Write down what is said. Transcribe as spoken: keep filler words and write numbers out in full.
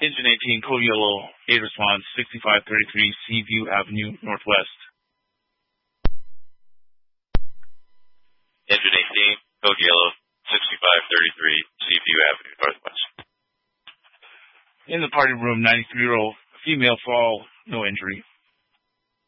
Engine eighteen, Code Yellow, eight response, sixty-five thirty-three Seaview Avenue, Northwest. Engine eighteen, Code Yellow, sixty-five thirty-three Seaview Avenue, Northwest. In the party room, ninety-three-year-old female fall, no injury.